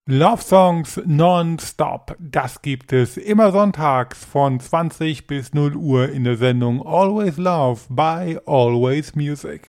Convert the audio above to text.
Love Songs non-stop. Das gibt es immer sonntags von 20 bis 0 Uhr in der Sendung Always Love by Always Music.